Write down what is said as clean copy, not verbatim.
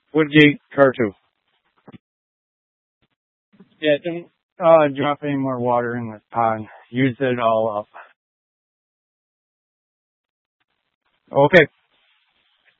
Woodgate car 2. Yeah, don't drop any more water in this pond. Use it all up. Okay.